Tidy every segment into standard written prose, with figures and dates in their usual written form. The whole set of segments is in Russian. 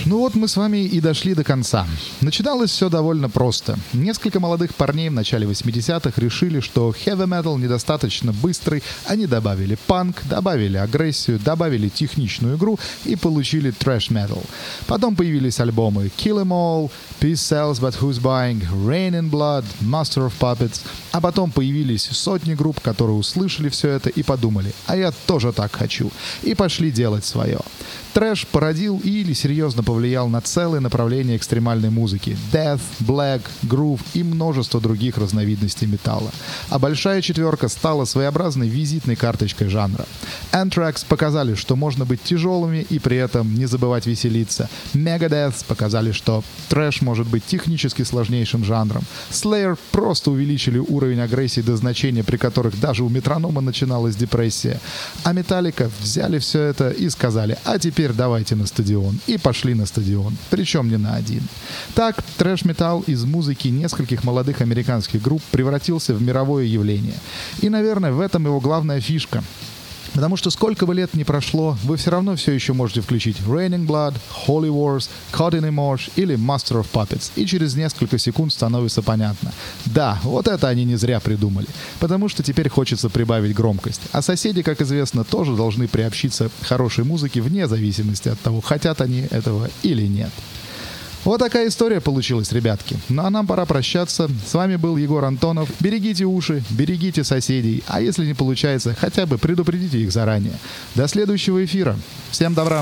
Ну вот мы с вами и дошли до конца. Начиналось все довольно просто. Несколько молодых парней в начале 80-х решили, что heavy metal недостаточно быстрый. Они добавили панк, добавили агрессию, добавили техничную игру и получили трэш metal. Потом появились альбомы Kill 'Em All, Peace Sells But Who's Buying, Rain in Blood, Master of Puppets. А потом появились сотни групп, которые услышали все это и подумали: а я тоже так хочу. И пошли делать свое. Трэш породил или серьезно повлиял на целое направление экстремальной музыки — death, black, groove и множество других разновидностей металла. А большая четверка стала своеобразной визитной карточкой жанра. Anthrax показали, что можно быть тяжелыми и при этом не забывать веселиться. Megadeth показали, что трэш может быть технически сложнейшим жанром. Slayer просто увеличили уровень агрессии до значения, при которых даже у метронома начиналась депрессия. А Metallica взяли все это и сказали: а теперь давайте на стадион. И пошли на стадион. Причем не на один. Так, трэш-металл из музыки нескольких молодых американских групп превратился в мировое явление. И, наверное, в этом его главная фишка. Потому что сколько бы лет ни прошло, вы все равно все еще можете включить Raining Blood, Holy Wars, Caught in a Mosh или Master of Puppets, и через несколько секунд становится понятно: да, вот это они не зря придумали, потому что теперь хочется прибавить громкость. А соседи, как известно, тоже должны приобщиться к хорошей музыке вне зависимости от того, хотят они этого или нет. Вот такая история получилась, ребятки. Ну а нам пора прощаться. С вами был Егор Антонов. Берегите уши, берегите соседей. А если не получается, хотя бы предупредите их заранее. До следующего эфира. Всем добра.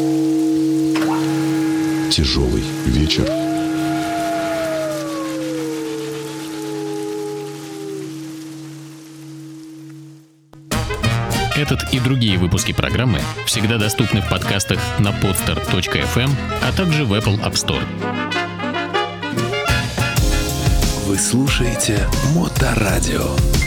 Тяжелый вечер. Этот и другие выпуски программы всегда доступны в подкастах на podster.fm, а также в Apple App Store. Вы слушаете Моторадио.